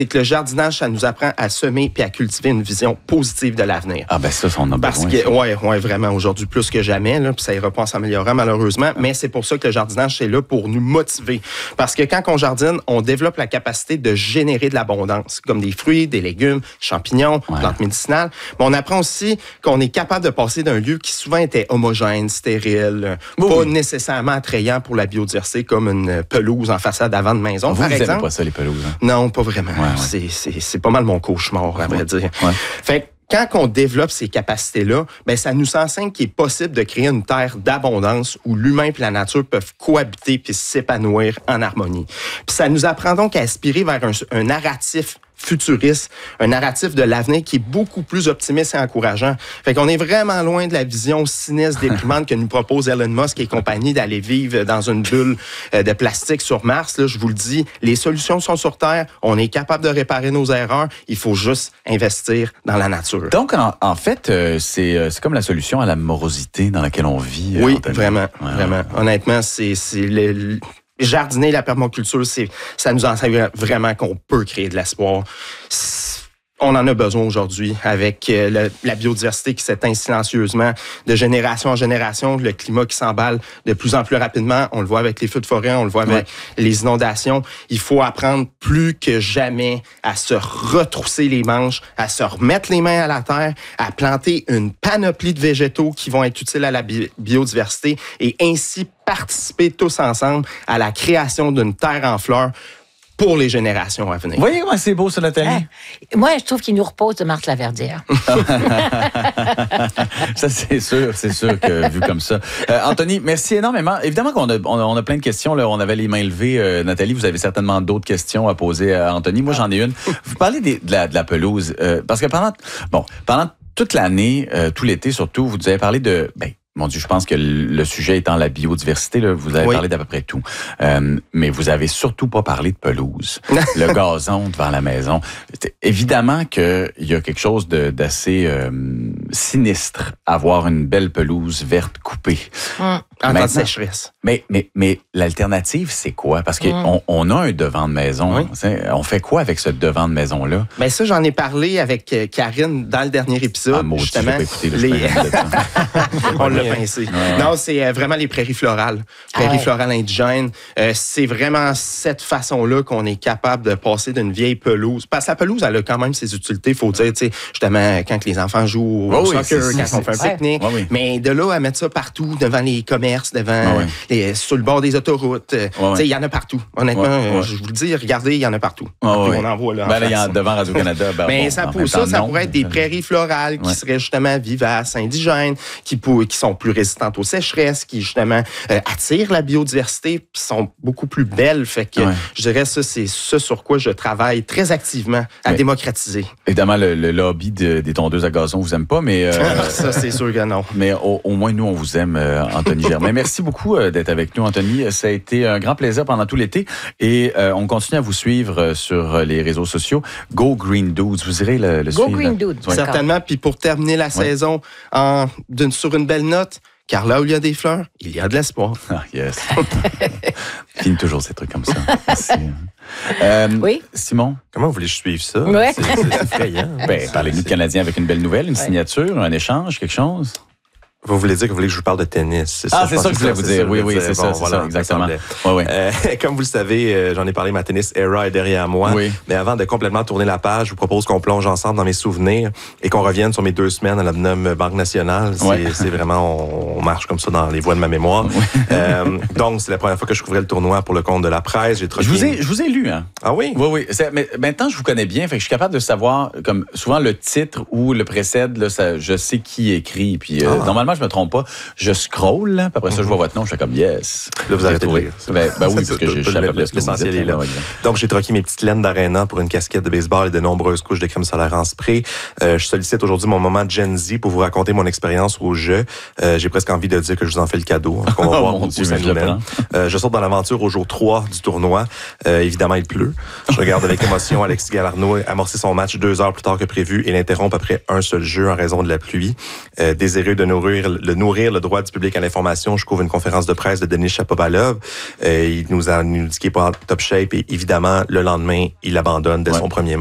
c'est que le jardinage, ça nous apprend à semer puis à cultiver une vision positive de l'avenir. Ah ben ça on a besoin. Parce que, ouais, vraiment, aujourd'hui, plus que jamais, là, puis ça ira pas en s'améliorant malheureusement, mais c'est pour ça que le jardinage, c'est là pour nous motiver. Parce que quand on jardine, on développe la capacité de générer de l'abondance, comme des fruits, des légumes, champignons, plantes médicinales. Mais on apprend aussi qu'on est capable de passer d'un lieu qui souvent était homogène, stérile, pas nécessairement attrayant pour la biodiversité, comme une pelouse en façade avant de maison, par exemple. Vous n'aimez pas ça, les pelouses? Hein? Non, pas vraiment. C'est pas mal mon cauchemar, à vrai dire. Fait que quand on développe ces capacités-là, ben ça nous enseigne qu'il est possible de créer une terre d'abondance où l'humain et la nature peuvent cohabiter puis s'épanouir en harmonie. Puis ça nous apprend donc à aspirer vers un narratif futuriste, un narratif de l'avenir qui est beaucoup plus optimiste et encourageant. Fait qu'on est vraiment loin de la vision sinistre, déprimante que nous propose Elon Musk et compagnie d'aller vivre dans une bulle de plastique sur Mars. Là, je vous le dis, les solutions sont sur Terre. On est capable de réparer nos erreurs. Il faut juste investir dans la nature. Donc, en fait, c'est comme la solution à la morosité dans laquelle on vit. Oui, vraiment. Honnêtement, c'est jardiner, la permaculture, ça nous enseigne vraiment qu'on peut créer de l'espoir. On en a besoin aujourd'hui avec la biodiversité qui s'éteint silencieusement de génération en génération, le climat qui s'emballe de plus en plus rapidement. On le voit avec les feux de forêt, on le voit avec les inondations. Il faut apprendre plus que jamais à se retrousser les manches, à se remettre les mains à la terre, à planter une panoplie de végétaux qui vont être utiles à la biodiversité et ainsi participer tous ensemble à la création d'une terre en fleurs pour les générations à venir. Voyez comment c'est beau, ça, Nathalie? Moi, je trouve qu'il nous repose de Marthe Laverdière. Ça, c'est sûr que vu comme ça. Anthony, merci énormément. Évidemment qu'on a plein de questions. Là. On avait les mains levées. Nathalie, vous avez certainement d'autres questions à poser à Anthony. Moi, j'en ai une. Vous parlez de la pelouse. Parce que pendant toute l'année, tout l'été surtout, vous avez parlé de... Mon Dieu, je pense que le sujet étant la biodiversité, là, vous avez parlé d'à peu près tout. Mais vous avez surtout pas parlé de pelouse. Le gazon devant la maison. Évidemment qu'il y a quelque chose d'assez sinistre à avoir une belle pelouse verte coupée. En temps de sécheresse. Mais l'alternative, c'est quoi? Parce qu'on a un devant de maison. On fait quoi avec ce devant de maison-là? Bien, ça, j'en ai parlé avec Karine dans le dernier épisode. Maudit, justement. On l'a pincé. Non, c'est vraiment les prairies florales. Prairies florales indigènes. C'est vraiment cette façon-là qu'on est capable de passer d'une vieille pelouse. Parce que la pelouse, elle a quand même ses utilités, il faut dire, tu sais, justement, quand les enfants jouent au soccer, quand on fait un pique-nique. Mais de là à mettre ça partout, devant les commerces, sur le bord des autoroutes, il y en a partout. Honnêtement, je vous le dis, regardez, il y en a partout. On en voit là. Il y en a devant Radio-Canada. Ça pourrait être des prairies florales qui seraient justement vivaces, indigènes, qui sont plus résistantes aux sécheresses, qui justement attirent la biodiversité, puis sont beaucoup plus belles. Fait que je dirais ça, c'est ce sur quoi je travaille très activement à démocratiser. Évidemment, le lobby des tondeuses à gazon vous aime pas, mais ça c'est sûr que non. Mais au moins nous on vous aime, Anthony Germain. Merci beaucoup d'être avec nous, Anthony. Ça a été un grand plaisir pendant tout l'été et on continue à vous suivre sur les réseaux sociaux. Go Green Dudes, vous irez le Go suivre. Green Dudes. Certainement. Puis pour terminer la saison sur une belle note, car là où il y a des fleurs, il y a de l'espoir. Ah, yes. Finit toujours ces trucs comme ça. Merci. Oui. Simon? Comment vous voulez que je suive ça? Ouais. C'est effrayant. Parlez-nous de Canadien avec une belle nouvelle, une signature, un échange, quelque chose? Vous voulez dire que vous voulez que je vous parle de tennis? C'est ça que je voulais vous dire. Oui, c'est ça, exactement. Comme vous le savez, j'en ai parlé, ma tennis era est derrière moi. Oui. Mais avant de complètement tourner la page, je vous propose qu'on plonge ensemble dans mes souvenirs et qu'on revienne sur mes 2 semaines à la Banque nationale. C'est vraiment, on marche comme ça dans les voies de ma mémoire. Donc, c'est la première fois que je couvrais le tournoi pour le compte de la presse. Je vous ai lu, hein? Ah oui? Oui. Mais maintenant, je vous connais bien, fait que je suis capable de savoir, comme souvent le titre ou le précède, là, je sais qui écrit. Puis normalement, je me trompe pas. Je scroll, là, puis après ça, je vois votre nom, je fais comme yes. Là, vous avez trouvé. Oui, parce que je savais pas l'essentiel est là. Donc, j'ai troqué mes petites laines d'Arena pour une casquette de baseball et de nombreuses couches de crème solaire en spray. Je sollicite aujourd'hui mon moment Gen Z pour vous raconter mon expérience au jeu. J'ai presque envie de dire que je vous en fais le cadeau. On va voir où ça nous mène. Je sors dans l'aventure au jour 3 du tournoi. Évidemment, il pleut. Je regarde avec émotion Alexis Galarneau amorcer son match 2 heures plus tard que prévu et l'interrompre après un seul jeu en raison de la pluie. Désireux de nourrir nourrir le droit du public à l'information, je couvre une conférence de presse de Denis Shapovalov. Il nous dit qu'il n'est pas en top shape et évidemment, le lendemain, il abandonne dès son premier match.